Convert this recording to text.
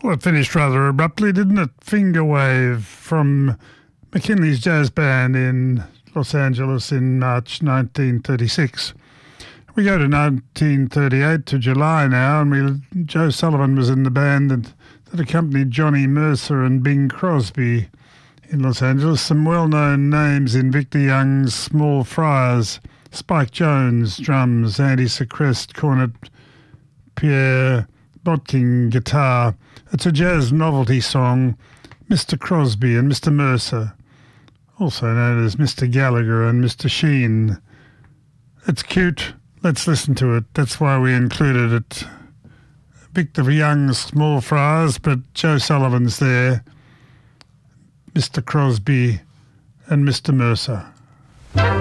Well, it finished rather abruptly, didn't it? Finger Wave from McKinley's Jazz Band in Los Angeles in March 1936. We go to 1938, to July now, and Joe Sullivan was in the band that accompanied Johnny Mercer and Bing Crosby in Los Angeles. Some well-known names in Victor Young's Small Friars: Spike Jones, drums; Andy Secrest, cornet; Pierre Botking, guitar. It's a jazz novelty song, Mr. Crosby and Mr. Mercer, also known as Mr. Gallagher and Mr. Sheen. It's cute. Let's listen to it. That's why we included it. Victor Young's Small Friars, but Joe Sullivan's there, Mr. Crosby and Mr. Mercer.